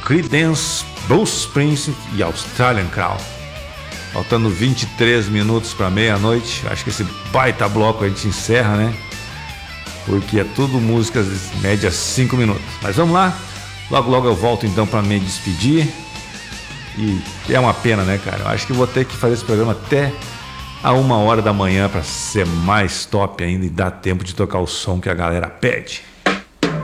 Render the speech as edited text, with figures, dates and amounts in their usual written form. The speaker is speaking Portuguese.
Creedence, Bruce Springsteen e Australian Crown. Faltando 23 minutos para meia-noite. Acho que esse baita bloco a gente encerra, né? Porque é tudo músicas de média 5 minutos. Mas vamos lá. Logo, logo eu volto então para me despedir. E é uma pena, né, cara? Eu acho que vou ter que fazer esse programa até a 1h da manhã para ser mais top ainda e dar tempo de tocar o som que a galera pede.